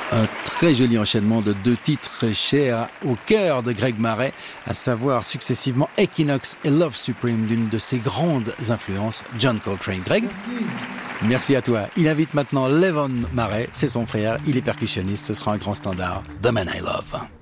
Un très joli enchaînement de deux titres chers au cœur de Greg Marais, à savoir successivement Equinox et Love Supreme, d'une de ses grandes influences, John Coltrane. Greg, merci à toi. Il invite maintenant Levon Marais, c'est son frère, il est percussionniste, ce sera un grand standard, The Man I Love.